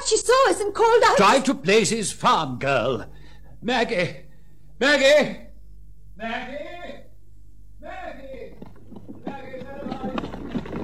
Perhaps she saw us and called out. Drive to Blazes Farm, girl. Maggie! Maggie! Maggie!